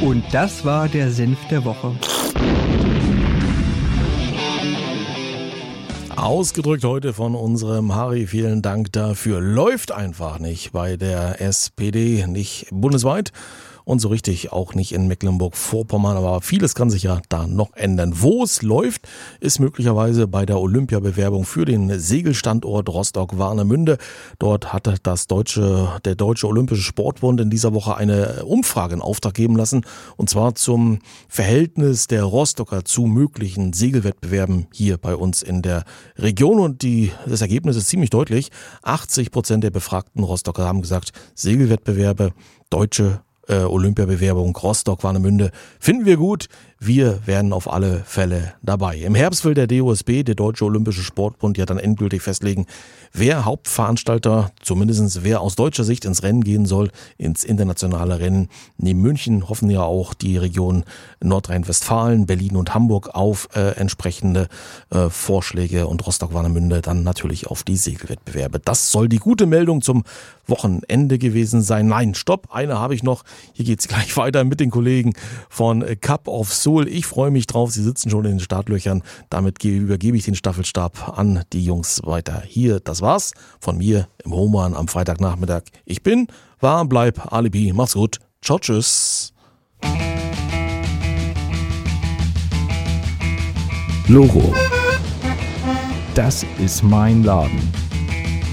Und das war der Senf der Woche. Ausgedrückt heute von unserem Harry, vielen Dank dafür. Läuft einfach nicht bei der SPD, nicht bundesweit und so richtig auch nicht in Mecklenburg-Vorpommern, aber vieles kann sich ja da noch ändern. Wo es läuft, ist möglicherweise bei der Olympiabewerbung für den Segelstandort Rostock-Warnemünde. Dort hat der Deutsche Olympische Sportbund in dieser Woche eine Umfrage in Auftrag geben lassen, und zwar zum Verhältnis der Rostocker zu möglichen Segelwettbewerben hier bei uns in der Region, und das Ergebnis ist ziemlich deutlich. 80% der befragten Rostocker haben gesagt, Segelwettbewerbe, deutsche Olympiabewerbung Rostock-Warnemünde finden wir gut. Wir werden auf alle Fälle dabei. Im Herbst will der DOSB, der Deutsche Olympische Sportbund, ja dann endgültig festlegen, wer Hauptveranstalter, zumindest wer aus deutscher Sicht ins Rennen gehen soll, ins internationale Rennen. Neben München hoffen ja auch die Region Nordrhein-Westfalen, Berlin und Hamburg auf entsprechende Vorschläge und Rostock-Warnemünde dann natürlich auf die Segelwettbewerbe. Das soll die gute Meldung zum Wochenende gewesen sein. Nein, stopp, eine habe ich noch. Hier geht's gleich weiter mit den Kollegen von Cup of Soul. Ich freue mich drauf. Sie sitzen schon in den Startlöchern. Damit übergebe ich den Staffelstab an die Jungs weiter. Hier, das war's von mir im Homerun am Freitagnachmittag. Ich bin, war, bleib, Alibi. Macht's gut. Ciao, tschüss. Logo. Das ist mein Laden.